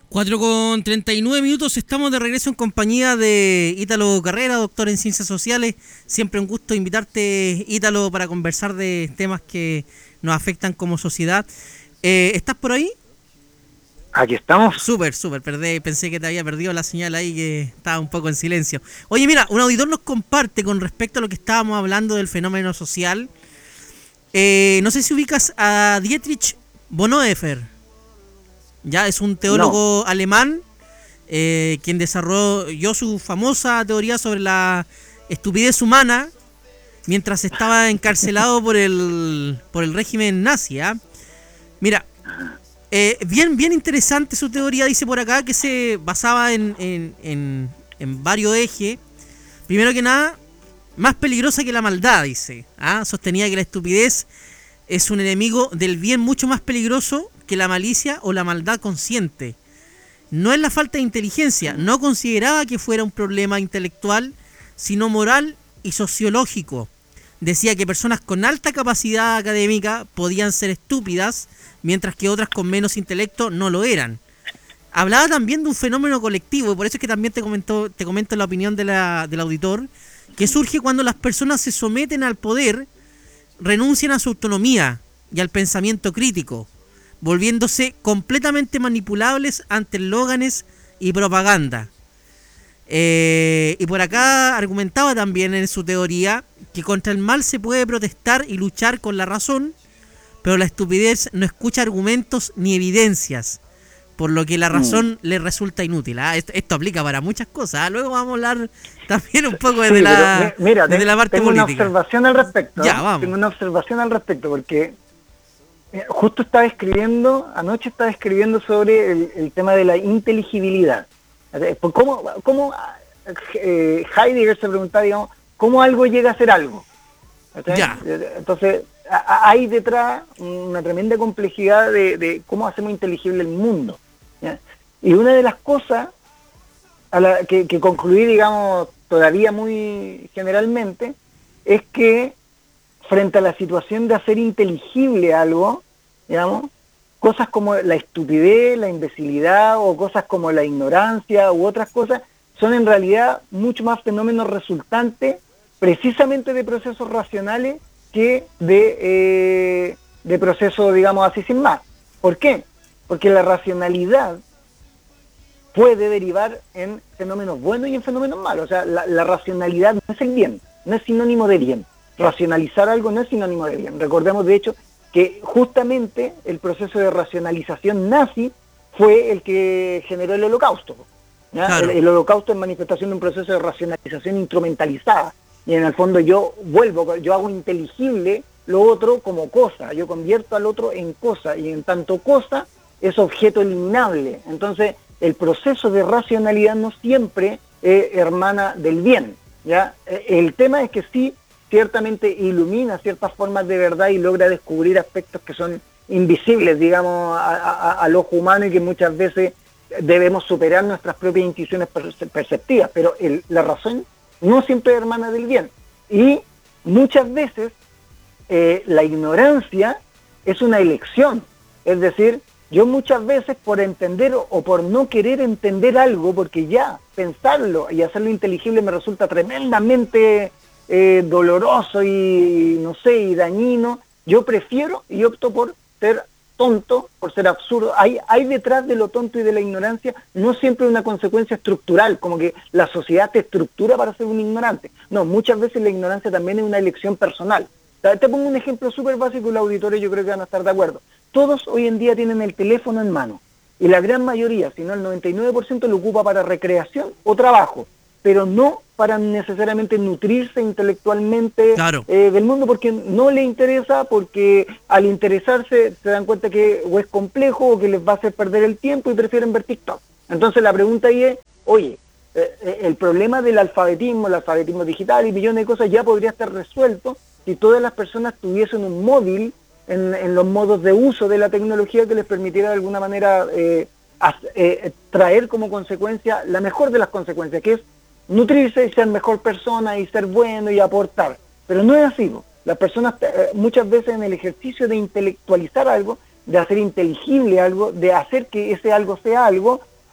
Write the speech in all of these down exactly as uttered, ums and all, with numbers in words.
Cuatro con treinta y nueve minutos, estamos de regreso en compañía de Ítalo Carrera, doctor en Ciencias Sociales. Siempre un gusto invitarte, Ítalo, para conversar de temas que nos afectan como sociedad. Eh, ¿Estás por ahí? Aquí estamos. Súper, súper, perdí, pensé que te había perdido la señal ahí, que estaba un poco en silencio. Oye, mira, un auditor nos comparte con respecto a lo que estábamos hablando del fenómeno social. Eh, no sé si ubicas a Dietrich Bonhoeffer. Ya es un teólogo No. alemán, eh, quien desarrolló su famosa teoría sobre la estupidez humana mientras estaba encarcelado por el por el régimen nazi. ¿eh? Mira, eh, bien bien interesante su teoría. Dice por acá que se basaba en, en, en, en varios ejes. Primero que nada, más peligrosa que la maldad, dice. ¿ah? Sostenía que la estupidez es un enemigo del bien mucho más peligroso que la malicia o la maldad consciente. No es la falta de inteligencia, no consideraba que fuera un problema intelectual, sino moral y sociológico. Decía que personas con alta capacidad académica podían ser estúpidas, mientras que otras con menos intelecto no lo eran. Hablaba también de un fenómeno colectivo, y por eso es que también te comento, te comento la opinión de la, del auditor, que surge cuando las personas se someten al poder, renuncian a su autonomía y al pensamiento crítico, volviéndose completamente manipulables ante eslóganes y propaganda. Eh, y por acá argumentaba también en su teoría que contra el mal se puede protestar y luchar con la razón, pero la estupidez no escucha argumentos ni evidencias, por lo que la razón mm. le resulta inútil. ¿ah? Esto, esto aplica para muchas cosas. ¿ah? Luego vamos a hablar también un poco desde, sí, la, mira, desde la parte tengo política. Tengo una observación al respecto. Ya, vamos. Tengo una observación al respecto, porque justo estaba escribiendo, anoche estaba escribiendo sobre el, el tema de la inteligibilidad. ¿Cómo, cómo eh, Heidegger se preguntaba, digamos, cómo algo llega a ser algo? Ya. Entonces, a, hay detrás una tremenda complejidad de, de cómo hacemos inteligible el mundo. ¿ya? Y una de las cosas a la que, que concluí, digamos, todavía muy generalmente, es que frente a la situación de hacer inteligible algo, digamos, cosas como la estupidez, la imbecilidad, o cosas como la ignorancia, u otras cosas, son en realidad mucho más fenómenos resultantes precisamente de procesos racionales que de, eh, de procesos, digamos, así sin más. ¿Por qué? Porque la racionalidad puede derivar en fenómenos buenos y en fenómenos malos. O sea, la, la racionalidad no es el bien, no es sinónimo de bien. Racionalizar algo no es sinónimo de bien. Recordemos, de hecho, que justamente el proceso de racionalización nazi fue el que generó el Holocausto. Claro. El, el Holocausto es manifestación de un proceso de racionalización instrumentalizada. Y en el fondo yo vuelvo, yo hago inteligible lo otro como cosa. Yo convierto al otro en cosa. Y en tanto cosa es objeto eliminable. Entonces, el proceso de racionalidad no siempre es hermana del bien. ¿ya? El tema es que sí, ciertamente ilumina ciertas formas de verdad y logra descubrir aspectos que son invisibles, digamos, a, a, al ojo humano, y que muchas veces debemos superar nuestras propias intuiciones perceptivas, pero el, la razón no siempre es hermana del bien. Y muchas veces eh, la ignorancia es una elección, es decir, yo muchas veces por entender o por no querer entender algo, porque ya pensarlo y hacerlo inteligible me resulta tremendamente Eh, doloroso y no sé, y dañino, yo prefiero y opto por ser tonto, por ser absurdo. Hay, hay detrás de lo tonto y de la ignorancia no siempre una consecuencia estructural, como que la sociedad te estructura para ser un ignorante. No, muchas veces la ignorancia también es una elección personal. Te pongo un ejemplo súper básico y los auditores yo creo que van a estar de acuerdo. Todos hoy en día tienen el teléfono en mano, y la gran mayoría, si no el noventa y nueve por ciento, lo ocupa para recreación o trabajo, pero no para necesariamente nutrirse intelectualmente claro. eh, del mundo, porque no le interesa, porque al interesarse se dan cuenta que o es complejo o que les va a hacer perder el tiempo y prefieren ver TikTok. Entonces la pregunta ahí es, oye, eh, el problema del alfabetismo, el alfabetismo digital y millones de cosas ya podría estar resuelto si todas las personas tuviesen un móvil en, en los modos de uso de la tecnología que les permitiera de alguna manera eh, a, eh, traer como consecuencia la mejor de las consecuencias, que es nutrirse y ser mejor persona y ser bueno y aportar. Pero no es así. Las personas eh, muchas veces en el ejercicio de intelectualizar algo, de hacer inteligible algo, de hacer que ese algo sea algo,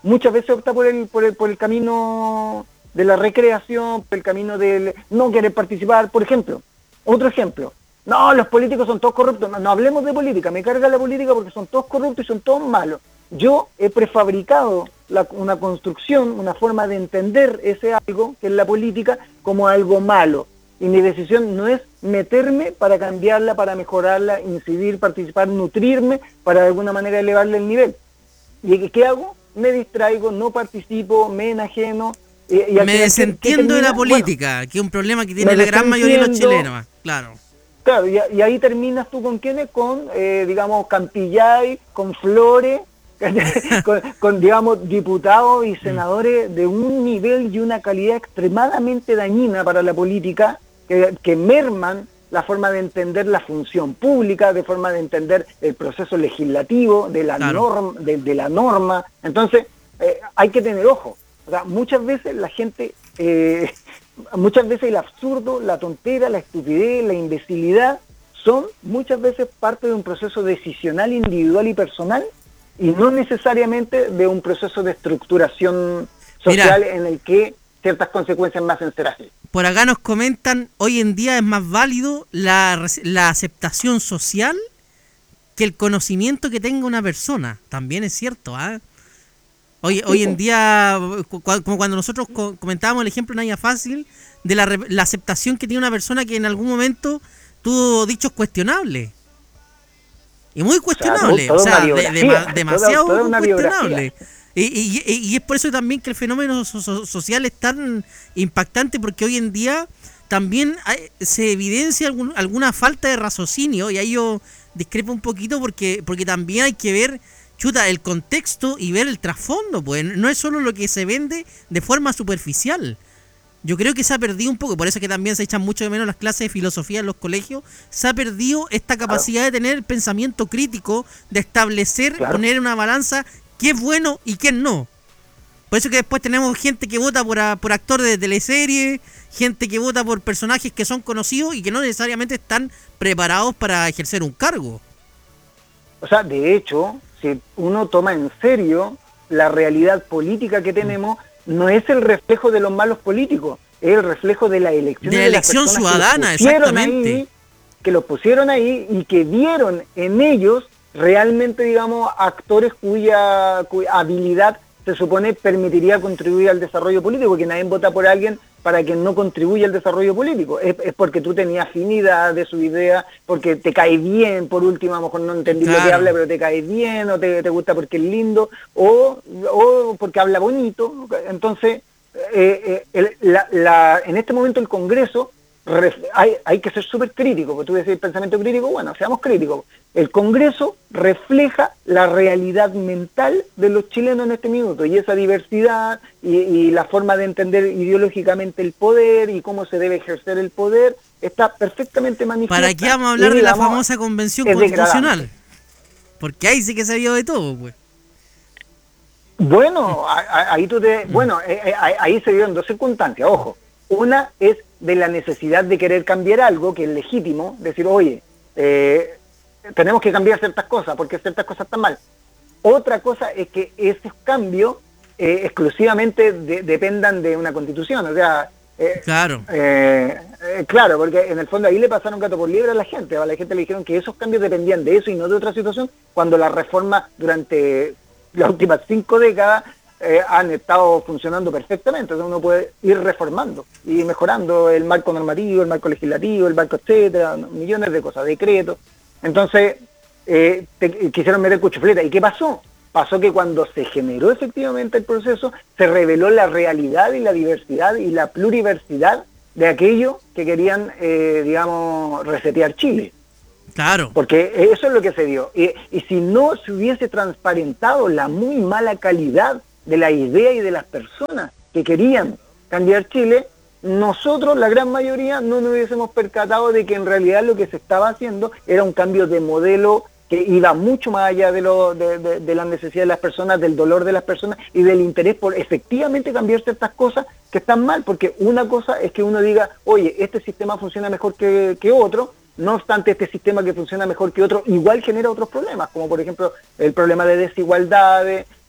muchas veces opta por el, por el, por el camino de la recreación, por el camino del no querer participar, por ejemplo. Otro ejemplo, no, los políticos son todos corruptos, no, no hablemos de política, me carga la política porque son todos corruptos y son todos malos. Yo he prefabricado la, una construcción, una forma de entender ese algo, que es la política, como algo malo. Y mi decisión no es meterme para cambiarla, para mejorarla, incidir, participar, nutrirme, para de alguna manera elevarle el nivel. ¿Y qué hago? Me distraigo, no participo, me enajeno. Y, y me desentiendo de la política, bueno, que es un problema que tiene la gran mayoría de los chilenos, claro. Claro, y, y ahí terminas tú con quiénes, con, eh, digamos, Campillay, con Flores, con, con, digamos, diputados y senadores de un nivel y una calidad extremadamente dañina para la política, que, que merman la forma de entender la función pública, de forma de entender el proceso legislativo, de la, claro. norma, de, de la norma. Entonces, eh, hay que tener ojo. O sea, muchas veces la gente, eh, muchas veces el absurdo, la tontera, la estupidez, la imbecilidad, son muchas veces parte de un proceso decisional, individual y personal, y no necesariamente de un proceso de estructuración social. Mira, en el que ciertas consecuencias me hacen ser así. Por acá nos comentan, hoy en día es más válido la, la aceptación social que el conocimiento que tenga una persona. También es cierto, ¿ah? ¿eh? Hoy, sí, hoy en día, como cuando nosotros comentábamos el ejemplo Naya Fácil, de la, la aceptación que tiene una persona que en algún momento tuvo dichos cuestionables. Y muy cuestionable, o sea, o sea de, de, demasiado toda, toda cuestionable. Y, y, y es por eso también que el fenómeno so, so, social es tan impactante, porque hoy en día también hay, se evidencia algún, alguna falta de raciocinio, y ahí yo discrepo un poquito porque, porque también hay que ver, chuta, el contexto y ver el trasfondo, pues no es solo lo que se vende de forma superficial. Yo creo que se ha perdido un poco, por eso es que también se echan mucho de menos las clases de filosofía en los colegios. Se ha perdido esta capacidad de tener el pensamiento crítico, de establecer, claro. poner en una balanza qué es bueno y qué no. Por eso que después tenemos gente que vota por, a, por actores de teleserie, gente que vota por personajes que son conocidos y que no necesariamente están preparados para ejercer un cargo. O sea, de hecho, si uno toma en serio la realidad política que tenemos, no es el reflejo de los malos políticos, es el reflejo de la elección de la elección ciudadana, que exactamente. Ahí, que los pusieron ahí y que vieron en ellos realmente, digamos, actores cuya, cuya habilidad se supone permitiría contribuir al desarrollo político, que nadie vota por alguien para que no contribuya al desarrollo político. Es, es porque tú tenías afinidad de su idea, porque te cae bien, por último, a lo mejor no entendí claro. lo que habla, pero te cae bien, o te, te gusta porque es lindo, o, o porque habla bonito. Entonces, eh, eh, el, la, la, en este momento el Congreso, ref, hay, hay que ser súper crítico, porque tú decís pensamiento crítico, bueno, seamos críticos. El Congreso refleja la realidad mental de los chilenos en este minuto, y esa diversidad y, y la forma de entender ideológicamente el poder y cómo se debe ejercer el poder está perfectamente manifestada. ¿Para qué vamos a hablar y, digamos, de la famosa convención constitucional? Porque ahí sí que se vio de todo, pues. Bueno, ahí tú te, bueno, ahí se dieron dos circunstancias, ojo. Una es de la necesidad de querer cambiar algo, que es legítimo, decir, oye, eh, tenemos que cambiar ciertas cosas porque ciertas cosas están mal. Otra cosa es que esos cambios eh, exclusivamente de, dependan de una constitución, o sea, eh, claro, eh, eh, claro, porque en el fondo ahí le pasaron gato por liebre a la gente, a la gente le dijeron que esos cambios dependían de eso y no de otra situación, cuando las reformas durante las últimas cinco décadas eh, han estado funcionando perfectamente. Entonces uno puede ir reformando y mejorando el marco normativo, el marco legislativo, el marco etcétera, millones de cosas, decretos. Entonces, eh, te, quisieron meter cuchufleta. ¿Y qué pasó? Pasó que cuando se generó efectivamente el proceso, se reveló la realidad y la diversidad y la pluriversidad de aquello que querían, eh, digamos, resetear Chile. Claro. Porque eso es lo que se dio. Y, y si no se hubiese transparentado la muy mala calidad de la idea y de las personas que querían cambiar Chile, nosotros, la gran mayoría, no nos hubiésemos percatado de que en realidad lo que se estaba haciendo era un cambio de modelo que iba mucho más allá de, lo, de, de, de las necesidades de las personas, del dolor de las personas y del interés por efectivamente cambiar ciertas cosas que están mal, porque una cosa es que uno diga, oye, este sistema funciona mejor que, que otro, no obstante este sistema que funciona mejor que otro igual genera otros problemas, como por ejemplo el problema de desigualdades,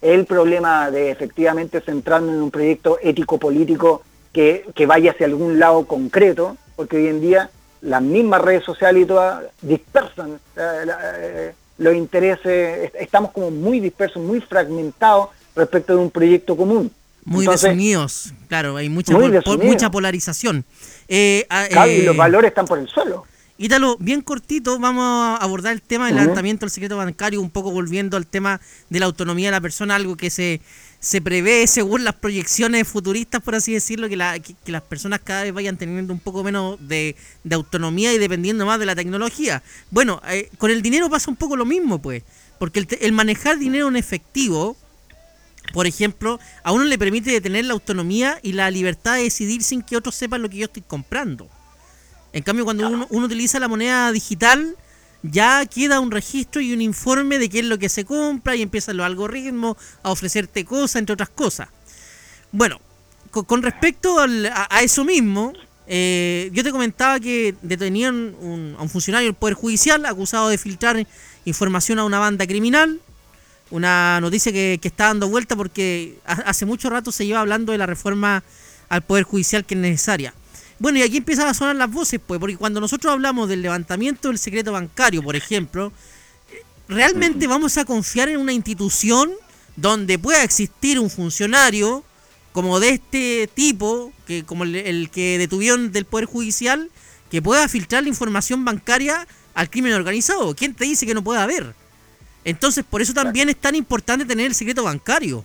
el problema de efectivamente centrarnos en un proyecto ético-político que, que vaya hacia algún lado concreto, porque hoy en día las mismas redes sociales y todas dispersan eh, la, eh, los intereses, estamos como muy dispersos, muy fragmentados respecto de un proyecto común. Muy Entonces, desunidos, claro, hay mucha, muy pol, pol, mucha polarización. Eh, claro, eh, y los valores están por el suelo. Ítalo, bien cortito, vamos a abordar el tema del uh-huh. levantamiento del secreto bancario, un poco volviendo al tema de la autonomía de la persona, algo que se, se prevé según las proyecciones futuristas, por así decirlo, que, la, que, que las personas cada vez vayan teniendo un poco menos de, de autonomía y dependiendo más de la tecnología. Bueno, eh, con el dinero pasa un poco lo mismo, pues, porque el, el manejar dinero en efectivo, por ejemplo, a uno le permite tener la autonomía y la libertad de decidir sin que otros sepan lo que yo estoy comprando. En cambio, cuando uno, uno utiliza la moneda digital, ya queda un registro y un informe de qué es lo que se compra y empiezan los algoritmos a ofrecerte cosas, entre otras cosas. Bueno, con, con respecto al, a, a eso mismo, eh, yo te comentaba que detenían un, a un funcionario del Poder Judicial acusado de filtrar información a una banda criminal. Una noticia que, que está dando vuelta porque hace mucho rato se lleva hablando de la reforma al Poder Judicial que es necesaria. Bueno, y aquí empiezan a sonar las voces, pues, porque cuando nosotros hablamos del levantamiento del secreto bancario, por ejemplo, ¿realmente vamos a confiar en una institución donde pueda existir un funcionario como de este tipo, que como el, el que detuvieron del Poder Judicial, que pueda filtrar la información bancaria al crimen organizado? ¿Quién te dice que no pueda haber? Entonces, por eso también es tan importante tener el secreto bancario.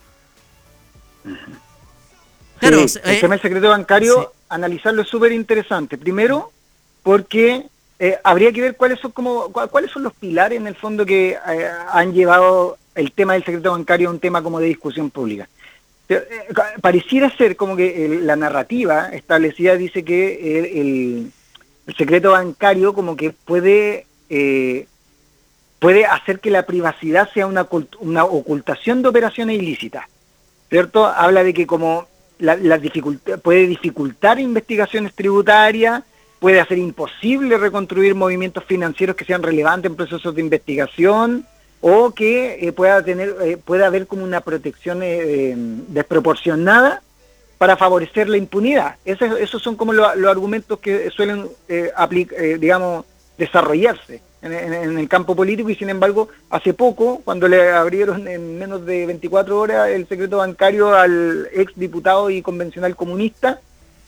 Claro, sí, el eh, tema del secreto bancario, sí. Analizarlo es súper interesante. Primero, porque eh, habría que ver cuáles son como cuáles son los pilares en el fondo que eh, han llevado el tema del secreto bancario a un tema como de discusión pública. Pero, eh, pareciera ser como que el, la narrativa establecida dice que el, el, el secreto bancario como que puede eh, puede hacer que la privacidad sea una, una ocultación de operaciones ilícitas, ¿cierto? Habla de que como la, la dificultad, puede dificultar investigaciones tributarias, puede hacer imposible reconstruir movimientos financieros que sean relevantes en procesos de investigación, o que eh, pueda tener eh, pueda haber como una protección eh, desproporcionada para favorecer la impunidad. Esos, esos son como lo, los argumentos que suelen eh, aplic, eh, digamos, desarrollarse en, en, en el campo político, y sin embargo, hace poco, cuando le abrieron en menos de veinticuatro horas el secreto bancario al ex diputado y convencional comunista,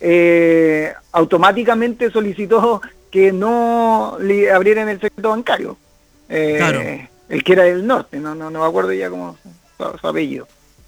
eh, automáticamente solicitó que no le abrieran el secreto bancario. Eh, claro. El que era del norte, no no no me acuerdo ya cómo su, su apellido.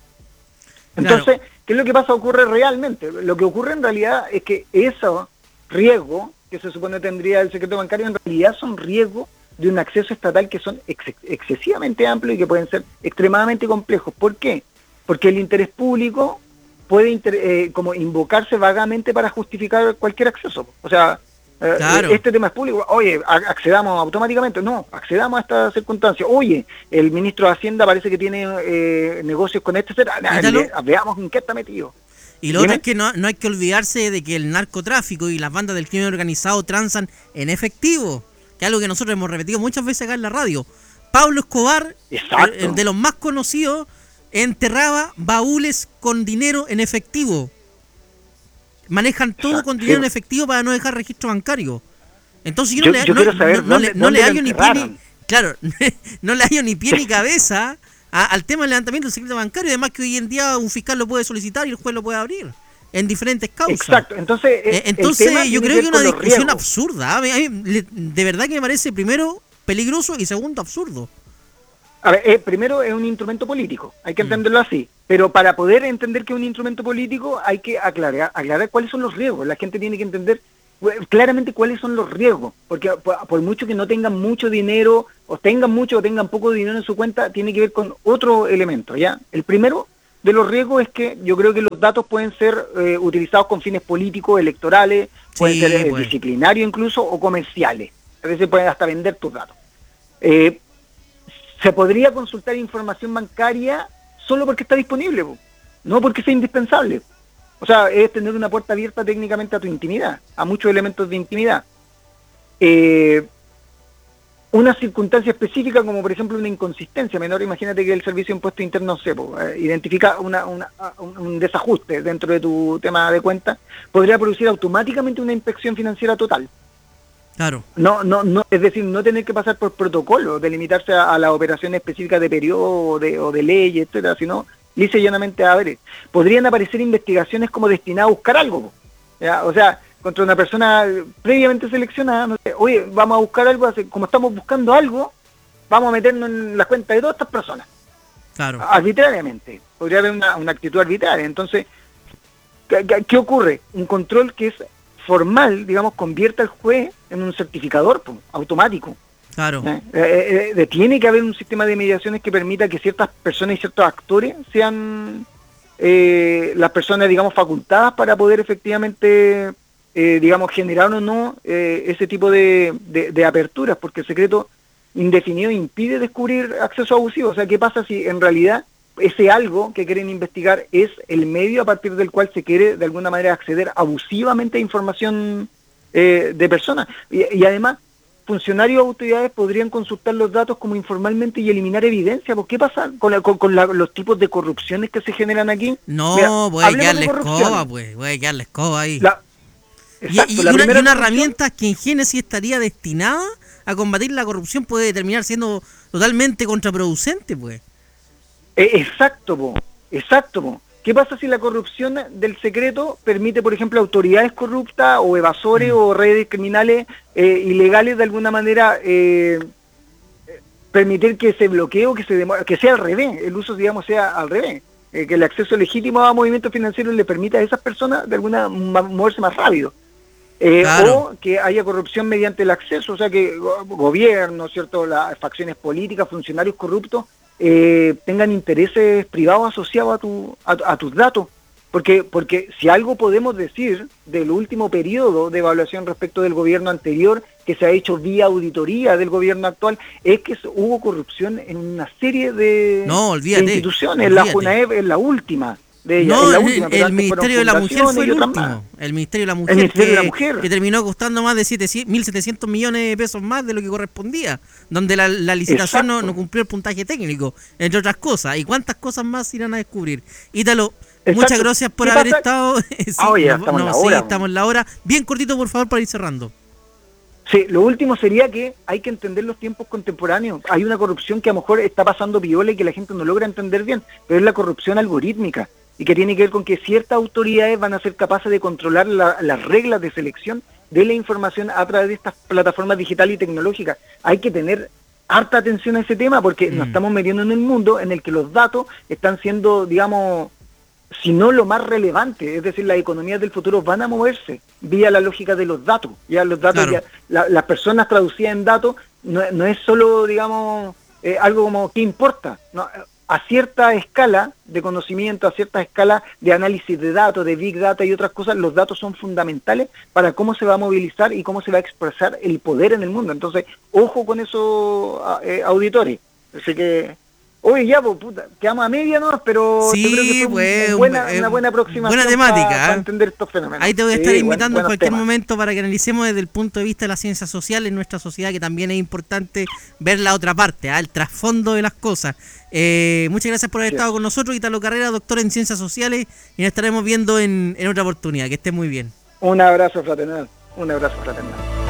Entonces, claro. ¿Qué es lo que pasa? Ocurre realmente. Lo que ocurre en realidad es que esos riesgos que se supone tendría el secreto bancario, en realidad son riesgos de un acceso estatal que son ex excesivamente amplios y que pueden ser extremadamente complejos. ¿Por qué? Porque el interés público puede inter eh, como invocarse vagamente para justificar cualquier acceso. O sea, eh, claro. Este tema es público, oye, accedamos automáticamente. No, accedamos a esta circunstancia. Oye, el ministro de Hacienda parece que tiene eh, negocios con este, le, veamos en qué está metido. Y lo otro es que no, no hay que olvidarse de que el narcotráfico y las bandas del crimen organizado transan en efectivo, que es algo que nosotros hemos repetido muchas veces acá en la radio. Pablo Escobar, el, el de los más conocidos, enterraba baúles con dinero en efectivo. Manejan todo Exacto. con dinero en efectivo para no dejar registro bancario. Entonces yo, yo no le, yo no, no, no, le, no le hallo ni pie ni, claro, no le hallo ni pie ni cabeza a, al tema del levantamiento del secreto bancario. Además que hoy en día un fiscal lo puede solicitar y el juez lo puede abrir en diferentes causas. Exacto. Entonces, eh, entonces yo creo que es una discusión absurda. A mí, a mí, de verdad que me parece, primero, peligroso y segundo, absurdo. A ver, eh, primero es un instrumento político, hay que entenderlo así, pero para poder entender que es un instrumento político hay que aclarar, aclarar cuáles son los riesgos. La gente tiene que entender claramente cuáles son los riesgos, porque por, por mucho que no tengan mucho dinero, o tengan mucho o tengan poco dinero en su cuenta, tiene que ver con otro elemento, ¿ya? El primero de los riesgos es que yo creo que los datos pueden ser eh, utilizados con fines políticos, electorales, pueden sí, ser eh, bueno. disciplinarios incluso, o comerciales. A veces pueden hasta vender tus datos. Eh, Se podría consultar información bancaria solo porque está disponible, no porque sea indispensable. O sea, es tener una puerta abierta técnicamente a tu intimidad, a muchos elementos de intimidad. Eh, una circunstancia específica, como por ejemplo una inconsistencia menor. Imagínate que el Servicio de Impuestos Internos sepo, eh, identifica una, una, un, un desajuste dentro de tu tema de cuenta, podría producir automáticamente una inspección financiera total. Claro. No, no, no, es decir, no tener que pasar por protocolo, de limitarse a, a las operaciones específicas de periodo o de, o de ley, etcétera, sino lisa y llanamente a ver. Podrían aparecer investigaciones como destinadas a buscar algo, ¿ya? O sea, contra una persona previamente seleccionada, no sé, oye, vamos a buscar algo, como estamos buscando algo, vamos a meternos en las cuentas de todas estas personas. Claro. Arbitrariamente. Podría haber una, una actitud arbitraria. Entonces, ¿qué, qué ocurre? Un control que es formal, digamos, convierte al juez en un certificador pues, automático. Claro. ¿Eh? Eh, eh, tiene que haber un sistema de mediaciones que permita que ciertas personas y ciertos actores sean eh, las personas, digamos, facultadas para poder efectivamente, eh, digamos, generar o no eh, ese tipo de, de, de aperturas, porque el secreto indefinido impide descubrir acceso abusivo. O sea, ¿qué pasa si en realidad ese algo que quieren investigar es el medio a partir del cual se quiere de alguna manera acceder abusivamente a información eh, de personas? Y, y además, funcionarios o autoridades podrían consultar los datos como informalmente y eliminar evidencia. ¿Por qué pasa con, la, con, con la, los tipos de corrupciones que se generan aquí? No, Mira, voy a quedar la escoba, pues, voy a quedar la escoba ahí. La, exacto, y, y, la una, y una herramienta que en Génesis estaría destinada a combatir la corrupción puede terminar siendo totalmente contraproducente, pues. Exacto, po, exacto. Po. ¿Qué pasa si la corrupción del secreto permite, por ejemplo, autoridades corruptas o evasores mm. o redes criminales eh, ilegales de alguna manera eh, permitir que se bloquee o que se demore, que sea al revés, el uso, digamos, sea al revés, eh, que el acceso legítimo a movimientos financieros le permita a esas personas de alguna manera moverse más rápido? Eh, claro. O que haya corrupción mediante el acceso, o sea que gobierno, ¿cierto?, las facciones políticas, funcionarios corruptos, Eh, tengan intereses privados asociados a, tu, a, a tus datos, porque porque si algo podemos decir del último periodo de evaluación respecto del gobierno anterior, que se ha hecho vía auditoría del gobierno actual, es que hubo corrupción en una serie de, no, olvídate, de instituciones, olvídate. la FUNAEP es la última de ella, no, es la última, el, el Ministerio de la Mujer fue el último, el Ministerio de la Mujer, el Ministerio que, de la Mujer, que terminó costando más de mil setecientos millones de pesos más de lo que correspondía, donde la, la licitación no, no cumplió el puntaje técnico, entre otras cosas, y cuántas cosas más irán a descubrir. Ítalo, exacto. Muchas gracias por haber pasa? estado. sí, ah, oye, estamos, no, en la hora, sí, estamos en la hora. Bien cortito, por favor, para ir cerrando. Sí, lo último sería que hay que entender los tiempos contemporáneos. Hay una corrupción que a lo mejor está pasando viola y que la gente no logra entender bien, pero es la corrupción algorítmica, y que tiene que ver con que ciertas autoridades van a ser capaces de controlar la, las reglas de selección de la información a través de estas plataformas digitales y tecnológicas. Hay que tener harta atención a ese tema porque mm. nos estamos metiendo en un mundo en el que los datos están siendo, digamos, si no lo más relevante, es decir, las economías del futuro van a moverse vía la lógica de los datos. Ya los datos, claro. ya, la, las personas traducidas en datos no, no es solo, digamos, eh, algo como ¿qué importa? No, a cierta escala de conocimiento, a cierta escala de análisis de datos, de big data y otras cosas, los datos son fundamentales para cómo se va a movilizar y cómo se va a expresar el poder en el mundo. Entonces, ojo con esos eh, auditores. Así que, oye, ya, pues, puta, quedamos a media nomás, pero sí, yo creo que fue pues, un, buena, eh, una buena aproximación buena temática, para, ¿eh? para entender estos fenómenos. Ahí te voy a estar sí, invitando buen, en cualquier temas. momento para que analicemos desde el punto de vista de la ciencia social en nuestra sociedad, que también es importante ver la otra parte, ¿eh? El trasfondo de las cosas. Eh, muchas gracias por haber sí. estado con nosotros, Ítalo Carrera, doctor en ciencias sociales, y nos estaremos viendo en, en otra oportunidad. Que esté muy bien. Un abrazo fraternal, un abrazo fraternal.